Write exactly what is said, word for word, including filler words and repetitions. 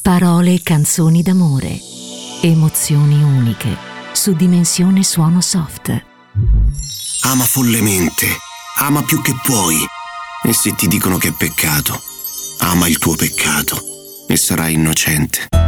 Parole e canzoni d'amore. Emozioni uniche. Su Dimensione Suono Soft. Ama follemente. Ama più che puoi. E se ti dicono che è peccato, ama il tuo peccato e sarai innocente.